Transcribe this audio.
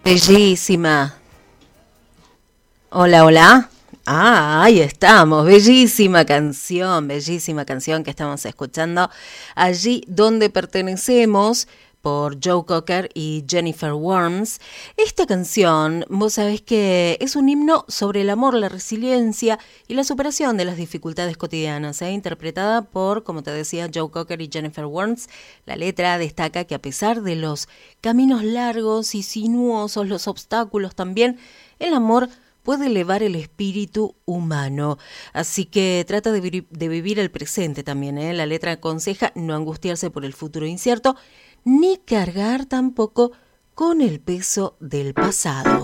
Bellísima. Hola, hola. Ah, ahí estamos. Bellísima canción que estamos escuchando. Allí donde pertenecemos, por Joe Cocker y Jennifer Warnes. Esta canción, vos sabés que es un himno sobre el amor, la resiliencia y la superación de las dificultades cotidianas, interpretada por, como te decía, Joe Cocker y Jennifer Warnes. La letra destaca que a pesar de los caminos largos y sinuosos, los obstáculos también, el amor puede elevar el espíritu humano. Así que trata de vivir el presente también. La letra aconseja no angustiarse por el futuro incierto, ni cargar tampoco con el peso del pasado.